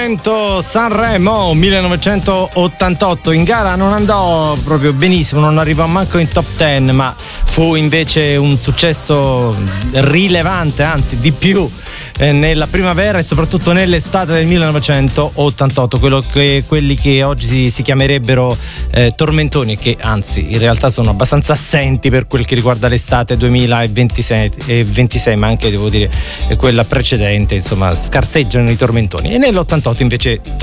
momento Sanremo 1988. In gara non andò proprio benissimo, non arrivò manco in top 10, ma fu invece un successo rilevante, anzi di più, nella primavera e soprattutto nell'estate del 1988, quelli che oggi si chiamerebbero tormentoni, che anzi in realtà sono abbastanza assenti per quel che riguarda l'estate 2026, ma anche devo dire quella precedente, insomma scarseggiano i tormentoni, e nell'88 invece